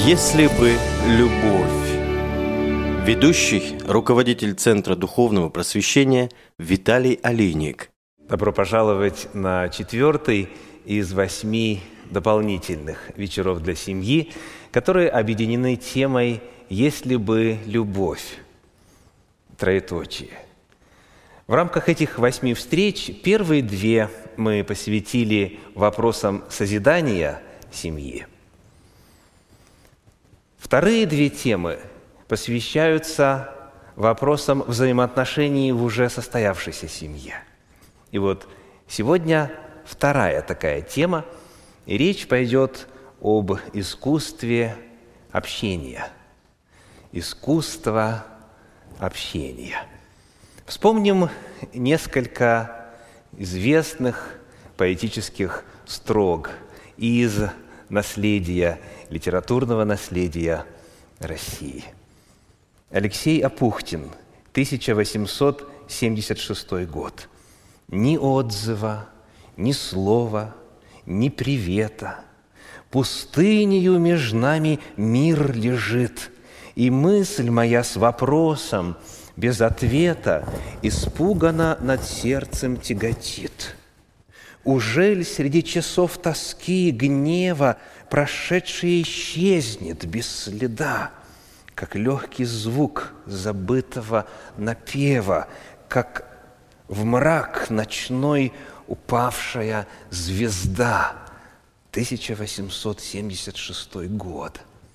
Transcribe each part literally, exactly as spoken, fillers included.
Если бы любовь. Ведущий, руководитель Центра духовного просвещения Виталий Олейник. Добро пожаловать на четвертый из восьми дополнительных вечеров для семьи, которые объединены темой «Если бы любовь». Троеточие. В рамках этих восьми встреч первые две мы посвятили вопросам созидания семьи. Вторые две темы посвящаются вопросам взаимоотношений в уже состоявшейся семье. И вот сегодня вторая такая тема, и речь пойдет об искусстве общения. Искусство общения. Вспомним несколько известных поэтических строк из наследия, литературного наследия России. Алексей Апухтин, тысяча восемьсот семьдесят шестой год. Ни отзыва, ни слова, ни привета. Пустынею между нами мир лежит, и мысль моя с вопросом без ответа испуганно над сердцем тяготит. Ужель среди часов тоски, гнева прошедшее исчезнет без следа, как легкий звук забытого напева, как в мрак ночной упавшая звезда. тысяча восемьсот семьдесят шестой год.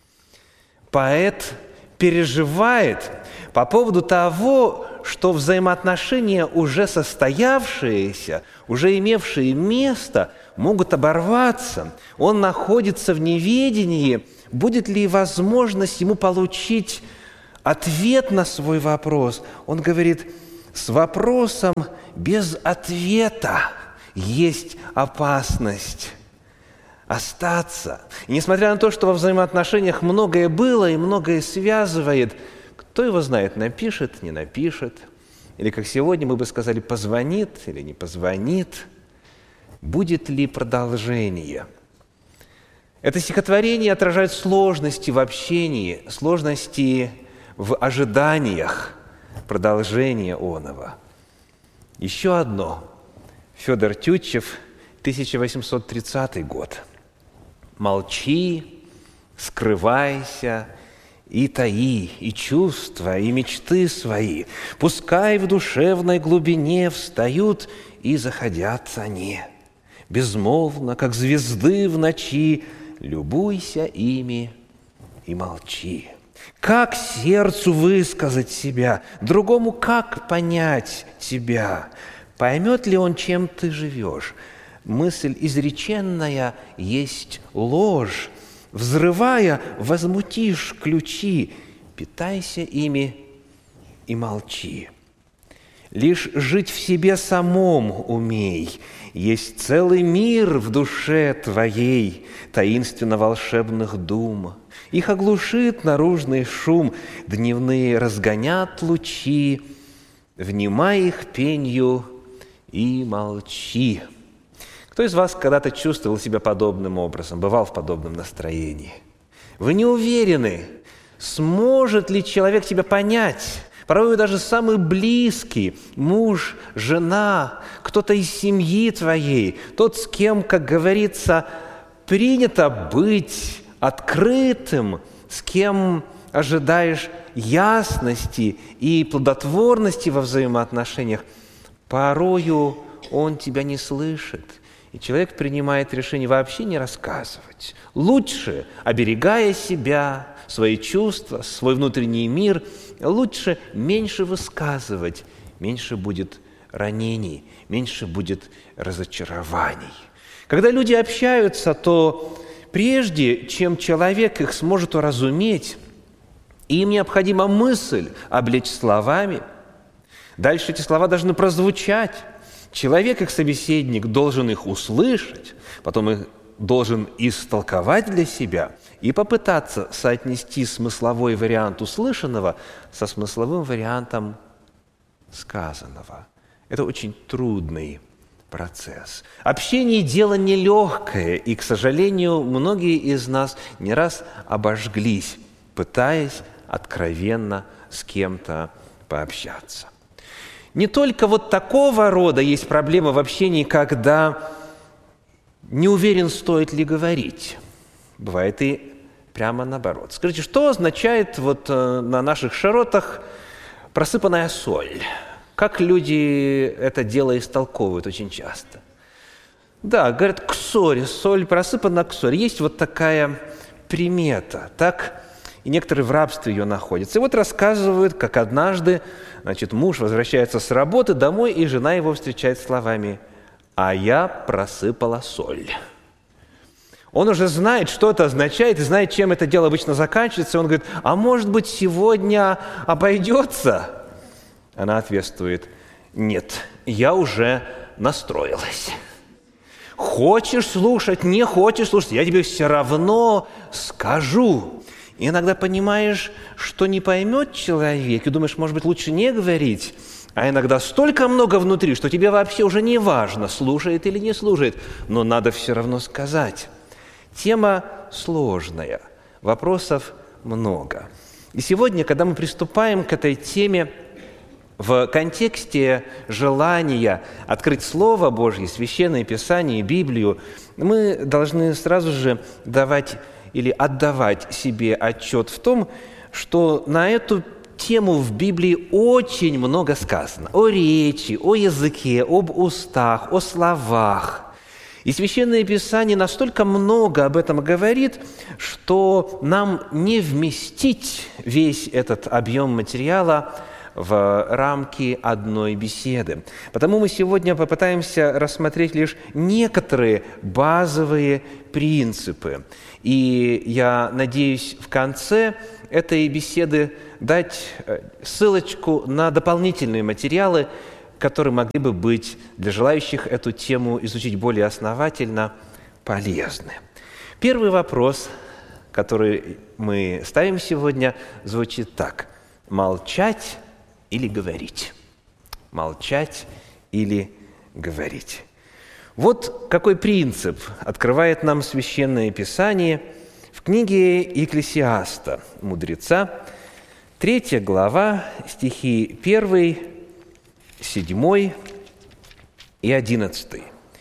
Поэт переживает по поводу того, что взаимоотношения, уже состоявшиеся, уже имевшие место, могут оборваться. Он находится в неведении, будет ли возможность ему получить ответ на свой вопрос. Он говорит, с вопросом без ответа есть опасность остаться. И несмотря на то, что во взаимоотношениях многое было и многое связывает, кто его знает, напишет, не напишет, или, как сегодня мы бы сказали, позвонит или не позвонит, будет ли продолжение. Это стихотворение отражает сложности в общении, сложности в ожиданиях продолжения оного. Еще одно. Федор Тютчев, тысяча восемьсот тридцатый год. «Молчи, скрывайся и таи, и чувства, и мечты свои. Пускай в душевной глубине встают и заходят они. Безмолвно, как звезды в ночи, любуйся ими и молчи. Как сердцу высказать себя, другому как понять тебя? Поймет ли он, чем ты живешь? Мысль изреченная есть ложь. Взрывая, возмутишь ключи, питайся ими и молчи. Лишь жить в себе самом умей, есть целый мир в душе твоей, таинственно-волшебных дум. Их оглушит наружный шум, дневные разгонят лучи, внимай их пенью и молчи». Кто из вас когда-то чувствовал себя подобным образом, бывал в подобном настроении? Вы не уверены, сможет ли человек тебя понять. Порой даже самый близкий, муж, жена, кто-то из семьи твоей, тот, с кем, как говорится, принято быть открытым, с кем ожидаешь ясности и плодотворности во взаимоотношениях, порою он тебя не слышит. И человек принимает решение вообще не рассказывать. Лучше, оберегая себя, свои чувства, свой внутренний мир, лучше меньше высказывать, меньше будет ранений, меньше будет разочарований. Когда люди общаются, то прежде чем человек их сможет уразуметь, им необходима мысль облечь словами. Дальше эти слова должны прозвучать. Человек, их собеседник, должен их услышать, потом их должен истолковать для себя и попытаться соотнести смысловой вариант услышанного со смысловым вариантом сказанного. Это очень трудный процесс. Общение – дело нелегкое, и, к сожалению, многие из нас не раз обожглись, пытаясь откровенно с кем-то пообщаться. Не только вот такого рода есть проблема в общении, когда не уверен, стоит ли говорить. Бывает и прямо наоборот. Скажите, что означает вот на наших широтах просыпанная соль? Как люди это дело истолковывают очень часто? Да, говорят, к ссоре, соль просыпана к ссоре. Есть вот такая примета, так и некоторые в рабстве ее находятся. И вот рассказывают, как однажды, значит, муж возвращается с работы домой, и жена его встречает словами: «А я просыпала соль». Он уже знает, что это означает, и знает, чем это дело обычно заканчивается. Он говорит: «А может быть, сегодня обойдется?» Она ответствует: «Нет, я уже настроилась. Хочешь слушать, не хочешь слушать, я тебе все равно скажу». И иногда понимаешь, что не поймет человек, и думаешь, может быть, лучше не говорить. А иногда столько много внутри, что тебе вообще уже не важно, слушает или не слушает, но надо все равно сказать. Тема сложная, вопросов много. И сегодня, когда мы приступаем к этой теме в контексте желания открыть Слово Божье, Священное Писание, Библию, мы должны сразу же давать или отдавать себе отчет в том, что на эту тему в Библии очень много сказано. О речи, о языке, об устах, о словах. И Священное Писание настолько много об этом говорит, что нам не вместить весь этот объем материала в рамки одной беседы. Потому мы сегодня попытаемся рассмотреть лишь некоторые базовые принципы. И я надеюсь в конце этой беседы дать ссылочку на дополнительные материалы, которые могли бы быть для желающих эту тему изучить более основательно полезны. Первый вопрос, который мы ставим сегодня, звучит так: молчать или говорить? Молчать или говорить? Вот какой принцип открывает нам Священное Писание в книге Екклесиаста, мудреца, третья глава, стихи первый, седьмой и одиннадцатый.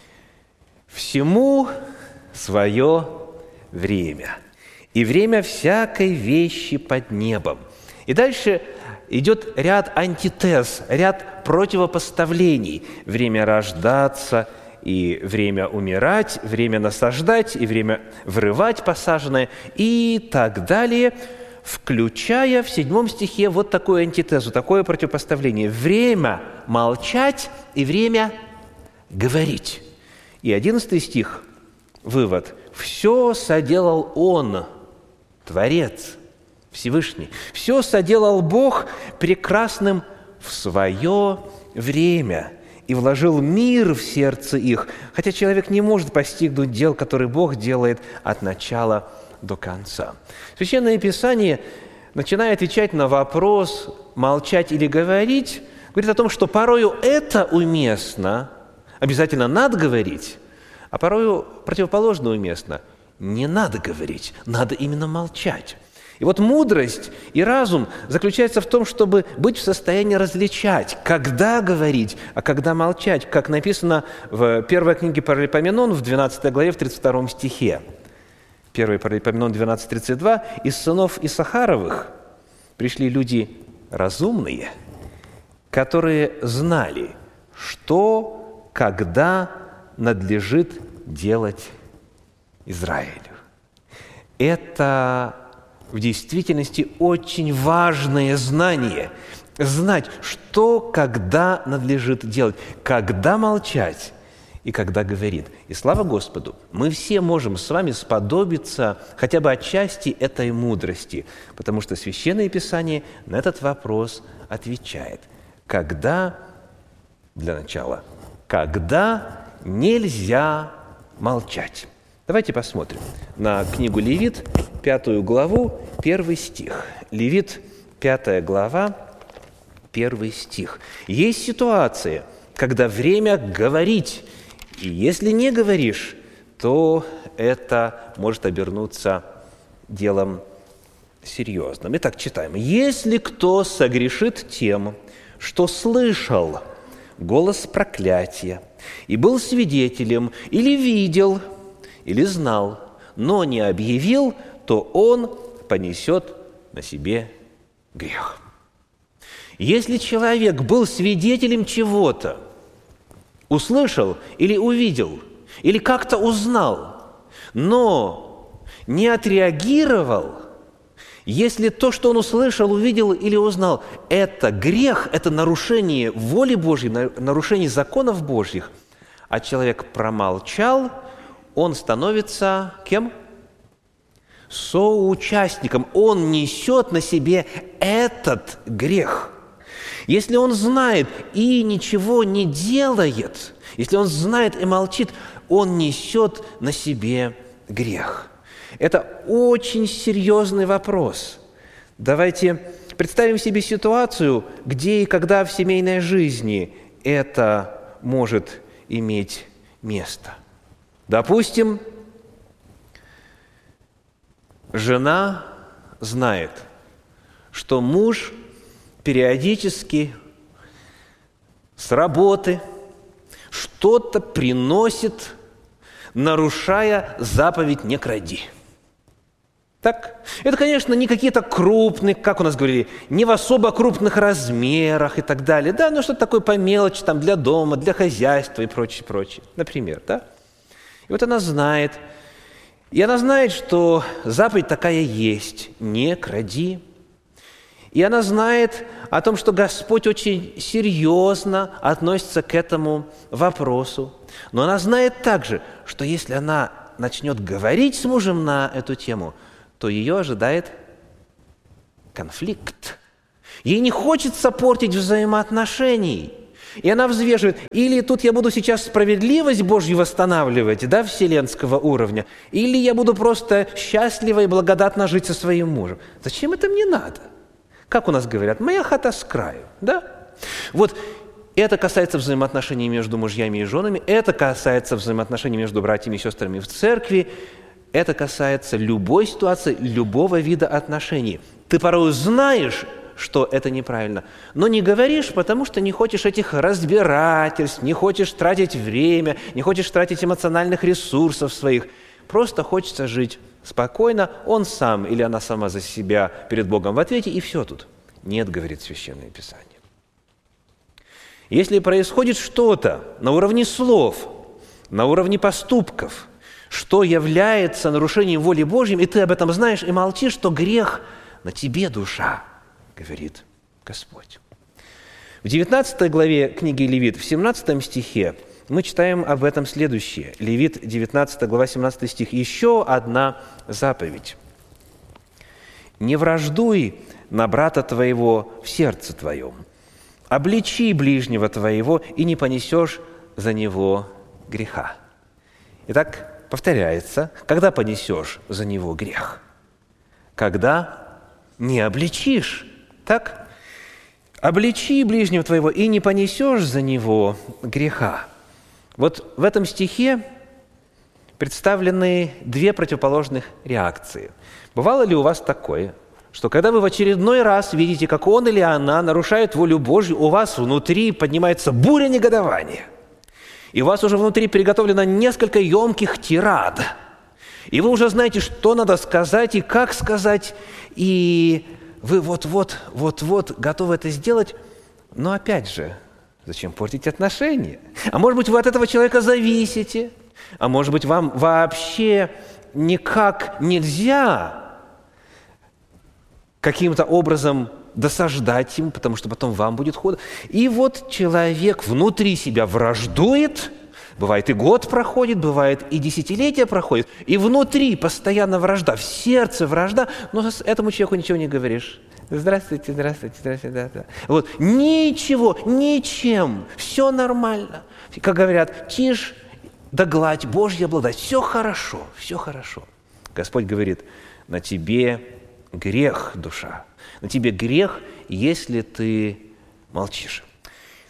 «Всему свое время, и время всякой вещи под небом». И дальше идет ряд антитез, ряд противопоставлений. Время рождаться и время умирать, время насаждать и время вырывать посаженное и так далее, включая в седьмом стихе вот такую антитезу, такое противопоставление. Время молчать и время говорить. И одиннадцатый стих, вывод. «Все соделал Он, Творец, Всевышний. Все соделал Бог прекрасным в свое время и вложил мир в сердце их, хотя человек не может постигнуть дел, которые Бог делает от начала до конца». Священное Писание, начиная отвечать на вопрос «молчать или говорить», говорит о том, что порою это уместно, обязательно надо говорить, а порою противоположно уместно – не надо говорить, надо именно молчать. И вот мудрость и разум заключается в том, чтобы быть в состоянии различать, когда говорить, а когда молчать, как написано в первой книге Паралипоменон в двенадцатой главе, в тридцать втором стихе. первый Паралипоменон двенадцать тридцать два. «Из сынов Исахаровых пришли люди разумные, которые знали, что, когда надлежит делать Израилю». Это в действительности очень важное знание. Знать, что, когда надлежит делать, когда молчать и когда говорит. И слава Господу, мы все можем с вами сподобиться хотя бы отчасти этой мудрости, потому что Священное Писание на этот вопрос отвечает. Когда, для начала, когда нельзя молчать. Давайте посмотрим на книгу Левит, пятую главу, первый стих. Левит, пятая глава, первый стих. Есть ситуация, когда время говорить. И если не говоришь, то это может обернуться делом серьезным. Итак, читаем. «Если кто согрешит тем, что слышал голос проклятия, и был свидетелем, или видел, или знал, но не объявил, то он понесет на себе грех». Если человек был свидетелем чего-то, услышал или увидел, или как-то узнал, но не отреагировал, если то, что он услышал, увидел или узнал, это грех, это нарушение воли Божьей, нарушение законов Божьих, а человек промолчал, он становится кем? Соучастником. Он несет на себе этот грех. Если он знает и ничего не делает, если он знает и молчит, он несет на себе грех. Это очень серьезный вопрос. Давайте представим себе ситуацию, где и когда в семейной жизни это может иметь место. Допустим, жена знает, что муж периодически с работы что-то приносит, нарушая заповедь «не кради». Так? Это, конечно, не какие-то крупные, как у нас говорили, не в особо крупных размерах и так далее. Да, ну что-то такое по мелочи, там, для дома, для хозяйства и прочее, прочее. Например, да? И вот она знает, и она знает, что заповедь такая есть – «не кради». И она знает о том, что Господь очень серьезно относится к этому вопросу. Но она знает также, что если она начнет говорить с мужем на эту тему, то ее ожидает конфликт. Ей не хочется портить взаимоотношений. И она взвешивает, или тут я буду сейчас справедливость Божью восстанавливать, да, вселенского уровня, или я буду просто счастливо и благодатно жить со своим мужем. Зачем это мне надо? Как у нас говорят, моя хата с краю, да? Вот это касается взаимоотношений между мужьями и женами, это касается взаимоотношений между братьями и сестрами в церкви, это касается любой ситуации, любого вида отношений. Ты порой знаешь, что это неправильно, но не говоришь, потому что не хочешь этих разбирательств, не хочешь тратить время, не хочешь тратить эмоциональных ресурсов своих. Просто хочется жить спокойно, он сам или она сама за себя перед Богом в ответе, и все тут. Нет, говорит Священное Писание. Если происходит что-то на уровне слов, на уровне поступков, что является нарушением воли Божьей, и ты об этом знаешь и молчишь, то грех на тебе, душа, говорит Господь. В девятнадцатой главе книги Левит, в семнадцатом стихе, мы читаем об этом следующее. Левит, девятнадцатая глава, семнадцатый стих. Еще одна заповедь. «Не враждуй на брата твоего в сердце твоем, обличи ближнего твоего, и не понесешь за него греха». Итак, повторяется, когда понесешь за него грех? Когда не обличишь, так? «Обличи ближнего твоего, и не понесешь за него греха». Вот в этом стихе представлены две противоположных реакции. Бывало ли у вас такое, что когда вы в очередной раз видите, как он или она нарушает волю Божью, у вас внутри поднимается буря негодования, и у вас уже внутри приготовлено несколько емких тирад, и вы уже знаете, что надо сказать и как сказать, и вы вот-вот, вот-вот готовы это сделать, но опять же, зачем портить отношения? А может быть, вы от этого человека зависите, а может быть, вам вообще никак нельзя каким-то образом досаждать ему, потому что потом вам будет худо. И вот человек внутри себя враждует, бывает и год проходит, бывает и десятилетия проходит, и внутри постоянно вражда, в сердце вражда, но этому человеку ничего не говоришь. Здравствуйте, здравствуйте, здравствуйте, да, да. Вот, ничего, ничем, все нормально. Как говорят, тишь да гладь, Божья благодать, все хорошо, все хорошо. Господь говорит, на тебе грех, душа, на тебе грех, если ты молчишь.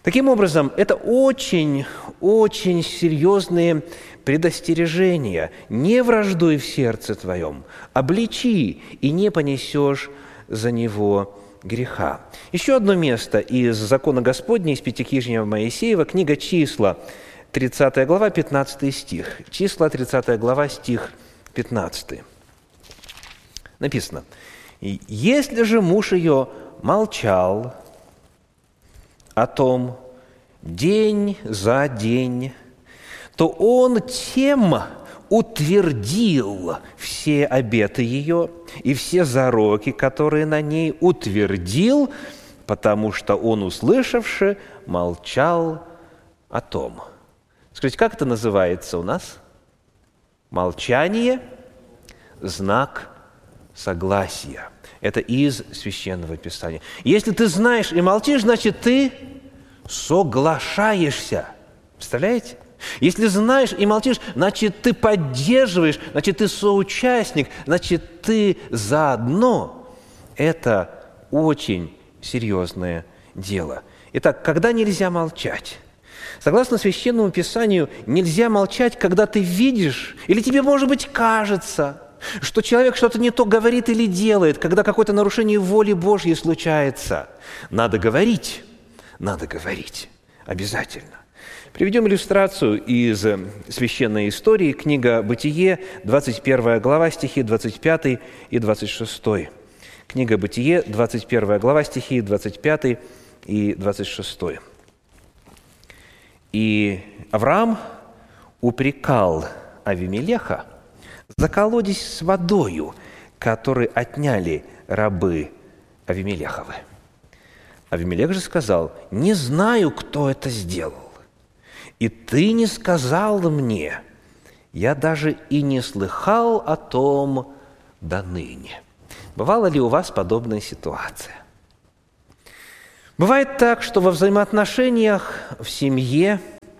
Таким образом, это очень-очень серьезные предостережения. Не враждуй в сердце твоем, обличи, и не понесешь за него греха. Еще одно место из закона Господня, из Пятикнижия Моисеева, книга «Числа», тридцатая глава, пятнадцатый стих. Числа, тридцатая глава, стих пятнадцатый. Написано: «Если же муж ее молчал о том день за день, то он тем утвердил все обеты ее и все зароки, которые на ней утвердил, потому что он, услышавши, молчал о том». Скажите, как это называется у нас? Молчание – знак согласия. Это из Священного Писания. Если ты знаешь и молчишь, значит, ты соглашаешься. Представляете? Если знаешь и молчишь, значит, ты поддерживаешь, значит, ты соучастник, значит, ты заодно. Это очень серьезное дело. Итак, когда нельзя молчать? Согласно Священному Писанию, нельзя молчать, когда ты видишь, или тебе, может быть, кажется, что человек что-то не то говорит или делает, когда какое-то нарушение воли Божьей случается. Надо говорить, надо говорить, обязательно. Приведем иллюстрацию из священной истории, книга «Бытие», двадцать первая глава, стихи двадцать пятый и двадцать шестой. Книга «Бытие», двадцать первая глава, стихи двадцать пятый и двадцать шестой. «И Авраам упрекал Авимелеха за колодец с водою, который отняли рабы Авимелеховы. Авимелех же сказал: не знаю, кто это сделал. И ты не сказал мне, я даже и не слыхал о том до ныне». Бывала ли у вас подобная ситуация? Бывает так, что во взаимоотношениях в семье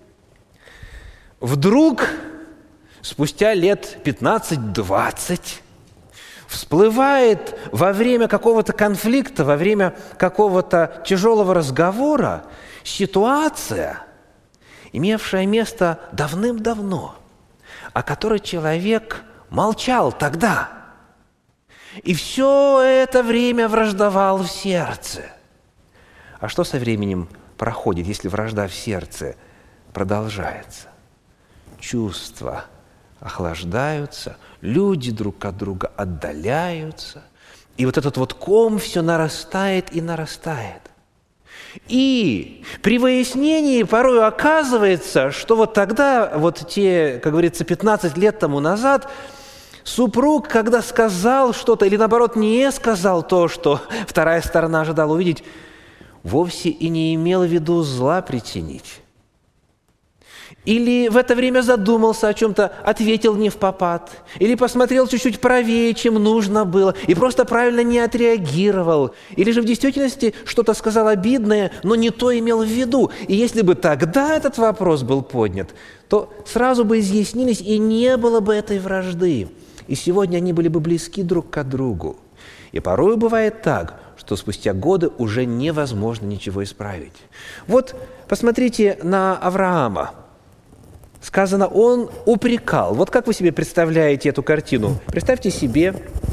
вдруг, спустя лет пятнадцать-двадцать, всплывает во время какого-то конфликта, во время какого-то тяжелого разговора ситуация, имевшая место давным-давно, о которой человек молчал тогда, и все это время враждовал в сердце. А что со временем проходит, если вражда в сердце продолжается? Чувства охлаждаются, люди друг от друга отдаляются, и вот этот вот ком все нарастает и нарастает. И при выяснении порой оказывается, что вот тогда, вот те, как говорится, пятнадцать лет тому назад, супруг, когда сказал что-то, или наоборот не сказал то, что вторая сторона ожидала увидеть, вовсе и не имел в виду зла причинить. Или в это время задумался о чем-то, ответил не впопад, или посмотрел чуть-чуть правее, чем нужно было, и просто правильно не отреагировал, или же в действительности что-то сказал обидное, но не то имел в виду. И если бы тогда этот вопрос был поднят, то сразу бы изъяснились, и не было бы этой вражды. И сегодня они были бы близки друг к другу. И порой бывает так, что спустя годы уже невозможно ничего исправить. Вот посмотрите на Авраама. Сказано, он упрекал. Вот как вы себе представляете эту картину? Представьте себе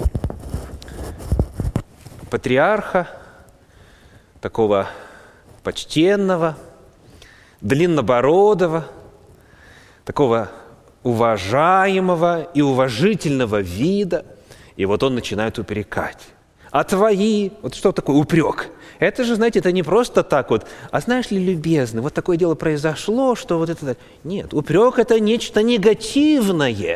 патриарха, такого почтенного, длиннобородого, такого уважаемого и уважительного вида. И вот он начинает упрекать. А твои, вот что такое упрек? Это же, знаете, это не просто так вот, а знаешь ли, любезный, вот такое дело произошло, что вот это... Нет, упрек – это нечто негативное.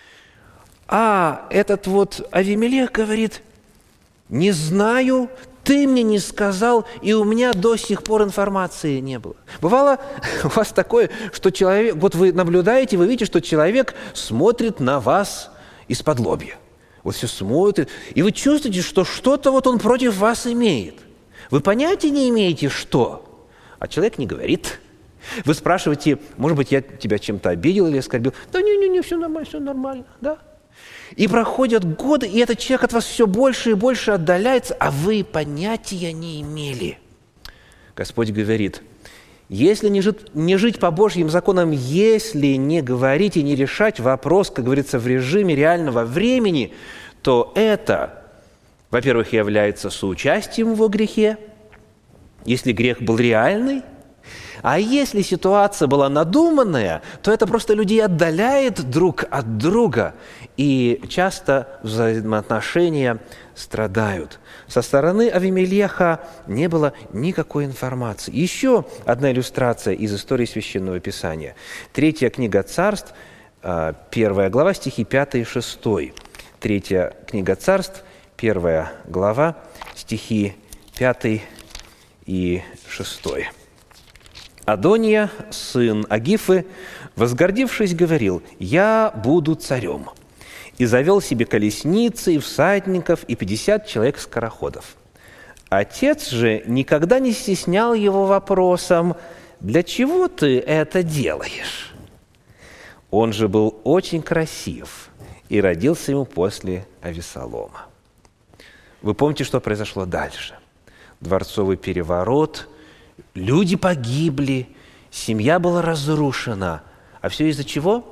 А этот вот Авимелех говорит: не знаю, ты мне не сказал, и у меня до сих пор информации не было. Бывало у вас такое, что человек, вот вы наблюдаете, вы видите, что человек смотрит на вас из-под лобья. Вот все смотрит, и вы чувствуете, что что-то вот он против вас имеет. Вы понятия не имеете, что, а человек не говорит. Вы спрашиваете: может быть, я тебя чем-то обидел или оскорбил? Да не-не-не, все нормально, все нормально, да. И проходят годы, и этот человек от вас все больше и больше отдаляется, а вы понятия не имели. Господь говорит: Если не жить, не жить по Божьим законам, если не говорить и не решать вопрос, как говорится, в режиме реального времени, то это, во-первых, является соучастием во грехе, если грех был реальный. А если ситуация была надуманная, то это просто людей отдаляет друг от друга, и часто взаимоотношения страдают. Со стороны Авимелеха не было никакой информации. Еще одна иллюстрация из истории Священного Писания. Третья книга Царств, первая глава, стихи пятый и шестой. Третья книга Царств, первая глава, стихи пятый и шестой. Адония, сын Агифы, возгордившись, говорил: «Я буду царем». И завел себе колесницы, и всадников, и пятьдесят человек скороходов. Отец же никогда не стеснял его вопросом: «Для чего ты это делаешь?» Он же был очень красив и родился ему после Авесолома. Вы помните, что произошло дальше? Дворцовый переворот, люди погибли, семья была разрушена. А все из-за чего?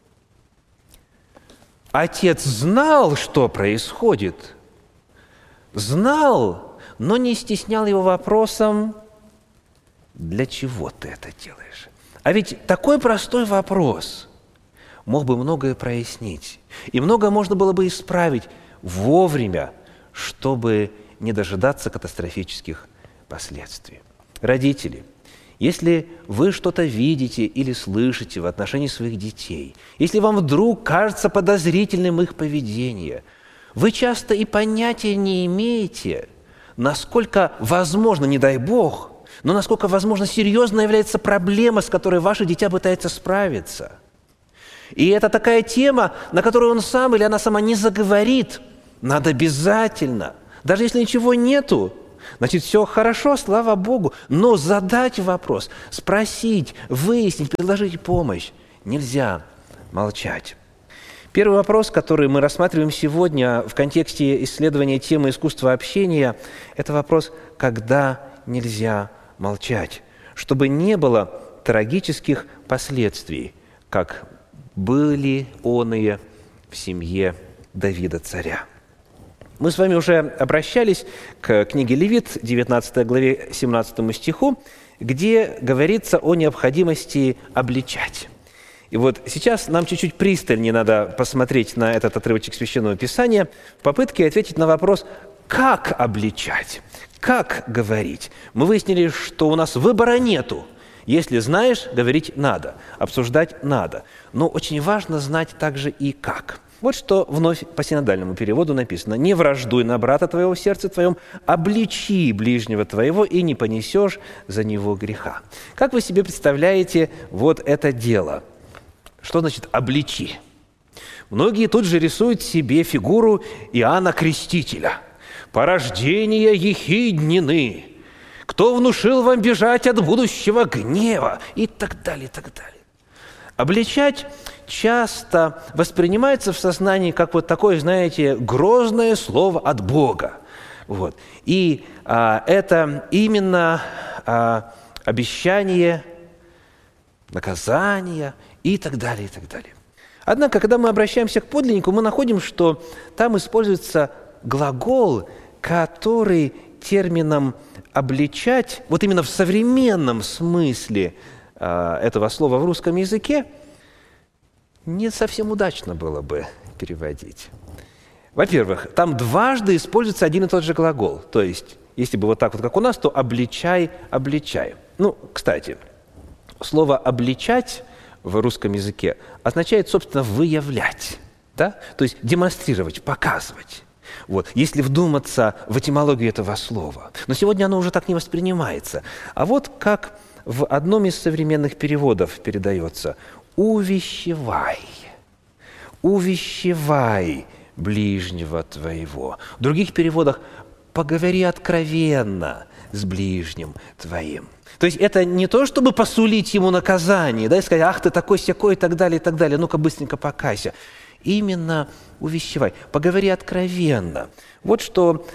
Отец знал, что происходит, знал, но не стеснял его вопросом: «Для чего ты это делаешь?» А ведь такой простой вопрос мог бы многое прояснить, и многое можно было бы исправить вовремя, чтобы не дожидаться катастрофических последствий. Родители, если вы что-то видите или слышите в отношении своих детей, если вам вдруг кажется подозрительным их поведение, вы часто и понятия не имеете, насколько возможно, не дай Бог, но насколько возможно серьезно является проблема, с которой ваше дитя пытается справиться. И это такая тема, на которую он сам или она сама не заговорит. Надо обязательно, даже если ничего нету, значит, все хорошо, слава Богу, но задать вопрос, спросить, выяснить, предложить помощь нельзя молчать. Первый вопрос, который мы рассматриваем сегодня в контексте исследования темы искусства общения, это вопрос: когда нельзя молчать, чтобы не было трагических последствий, как были оные в семье Давида царя. Мы с вами уже обращались к книге Левит, девятнадцатой главе, семнадцатому стиху, где говорится о необходимости обличать. И вот сейчас нам чуть-чуть пристальнее надо посмотреть на этот отрывочек Священного Писания в попытке ответить на вопрос: как обличать, как говорить. Мы выяснили, что у нас выбора нету. Если знаешь, говорить надо, обсуждать надо. Но очень важно знать также и как. Вот что вновь по синодальному переводу написано: «Не враждуй на брата твоего в сердце твоем, обличи ближнего твоего, и не понесешь за него греха». Как вы себе представляете вот это дело? Что значит «обличи»? Многие тут же рисуют себе фигуру Иоанна Крестителя. «Порождение ехиднины! Кто внушил вам бежать от будущего гнева?» И так далее, и так далее. Обличать часто воспринимается в сознании как вот такое, знаете, грозное слово от Бога. Вот. И а, это именно а, обещание, наказание и так далее, и так далее. Однако, когда мы обращаемся к подлиннику, мы находим, что там используется глагол, который термином «обличать», вот именно в современном смысле э, этого слова в русском языке, не совсем удачно было бы переводить. Во-первых, там дважды используется один и тот же глагол. То есть, если бы вот так вот, как у нас, то «обличай», «обличай». Ну, кстати, слово «обличать» в русском языке означает, собственно, «выявлять», да? То есть демонстрировать, показывать. Вот, если вдуматься в этимологию этого слова. Но сегодня оно уже так не воспринимается. А вот как в одном из современных переводов передается: «увещевай, увещевай ближнего твоего». В других переводах: «поговори откровенно с ближним твоим». То есть это не то, чтобы посулить ему наказание, да, и сказать: «ах, ты такой-сякой», и так далее, и так далее, ну-ка быстренько покайся. Именно увещевай, поговори откровенно. Вот что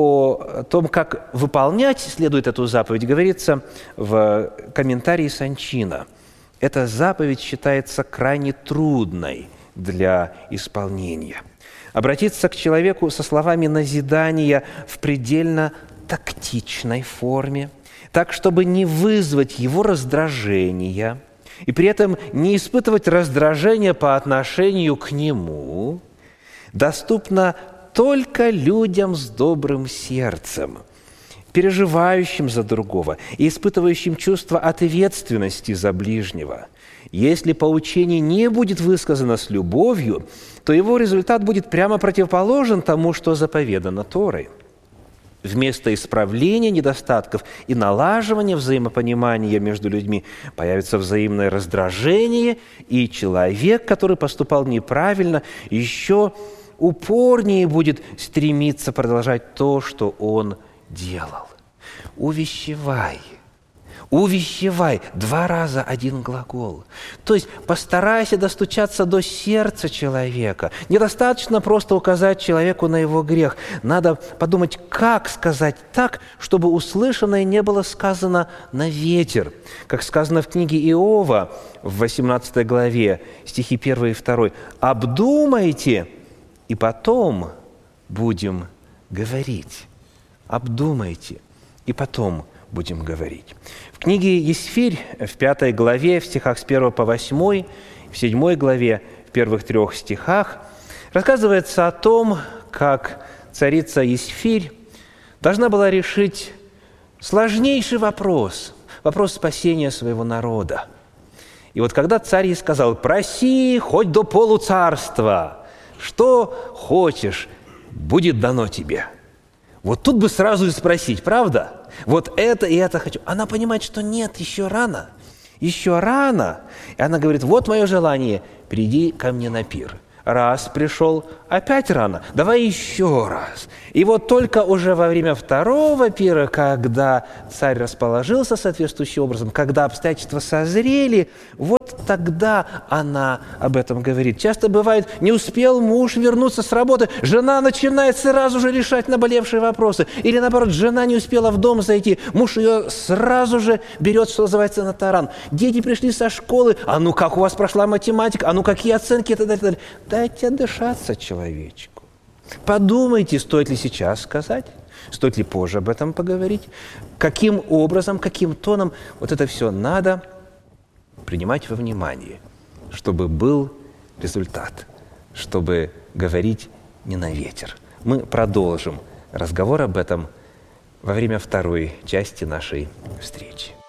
о том, как выполнять следует эту заповедь, говорится в комментарии Санчина. Эта заповедь считается крайне трудной для исполнения. Обратиться к человеку со словами назидания в предельно тактичной форме, так, чтобы не вызвать его раздражения и при этом не испытывать раздражения по отношению к нему, доступно только людям с добрым сердцем, переживающим за другого и испытывающим чувство ответственности за ближнего. Если поучение не будет высказано с любовью, то его результат будет прямо противоположен тому, что заповедано Торой. Вместо исправления недостатков и налаживания взаимопонимания между людьми появится взаимное раздражение, и человек, который поступал неправильно, еще упорнее будет стремиться продолжать то, что он делал. Увещевай. Увещевай. Два раза один глагол. То есть постарайся достучаться до сердца человека. Недостаточно просто указать человеку на его грех. Надо подумать, как сказать так, чтобы услышанное не было сказано на ветер. Как сказано в книге Иова в восемнадцатой главе, стихи первый и второй. «Обдумайте, и потом будем говорить». Обдумайте, и потом будем говорить. В книге Есфирь в пятой главе, в стихах с первого по восьмой, в седьмой главе, в первых трех стихах рассказывается о том, как царица Есфирь должна была решить сложнейший вопрос, вопрос спасения своего народа. И вот когда царь ей сказал: «Проси хоть до полуцарства, что хочешь, будет дано тебе». Вот тут бы сразу и спросить, правда? Вот это и это хочу. Она понимает, что нет, еще рано. Еще рано. И она говорит: вот мое желание, приди ко мне на пир. Раз пришел, опять рано, давай еще раз. И вот только уже во время второго пира, когда царь расположился соответствующим образом, когда обстоятельства созрели, вот тогда она об этом говорит. Часто бывает, не успел муж вернуться с работы, жена начинает сразу же решать наболевшие вопросы. Или наоборот, жена не успела в дом зайти, муж ее сразу же берет, что называется, на таран. Дети пришли со школы, а ну как у вас прошла математика, а ну какие оценки и так далее, и так далее. Дайте отдышаться человечку. Подумайте, стоит ли сейчас сказать, стоит ли позже об этом поговорить, каким образом, каким тоном. Вот это все надо принимать во внимание, чтобы был результат, чтобы говорить не на ветер. Мы продолжим разговор об этом во время второй части нашей встречи.